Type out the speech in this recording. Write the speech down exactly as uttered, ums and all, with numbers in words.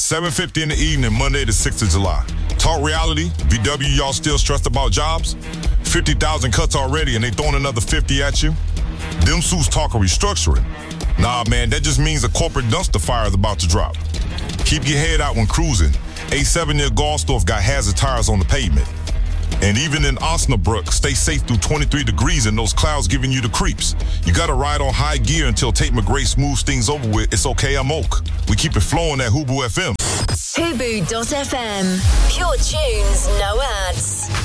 seven fifty in the evening, Monday the sixth of July. Talk reality. V W, y'all still stressed about jobs? fifty thousand cuts already and they throwing another fifty at you? Them suits talk of restructuring. Nah, man, that just means a corporate dumpster fire is about to drop. Keep your head out when cruising. A seven near Gallstorf got hazard tires on the pavement. And even in Osnabrück, stay safe through twenty-three degrees and those clouds giving you the creeps. You gotta ride on high gear until Tate McGray smooths things over with. It's okay, I'm oak. We keep it flowing at Hubu F M. Hubu dot F M. Pure tunes, no ads.